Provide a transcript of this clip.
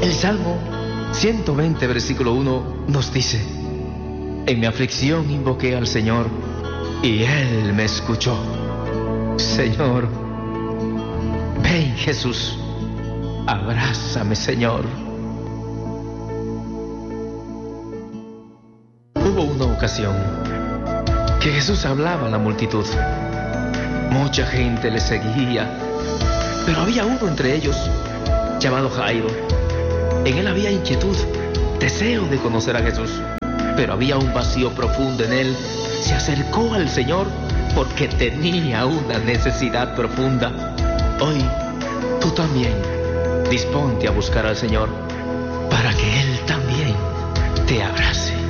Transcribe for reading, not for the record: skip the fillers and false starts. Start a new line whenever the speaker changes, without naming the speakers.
El Salmo 120, versículo 1 nos dice: en mi aflicción invoqué al Señor y Él me escuchó. Señor, ven Jesús, abrázame, Señor. Hubo una ocasión que Jesús hablaba a la multitud. Mucha gente le seguía, pero había uno entre ellos llamado Jairo. En él había inquietud, deseo de conocer a Jesús, pero había un vacío profundo en él. Se acercó al Señor porque tenía una necesidad profunda. Hoy, tú también, disponte a buscar al Señor para que Él también te abrace.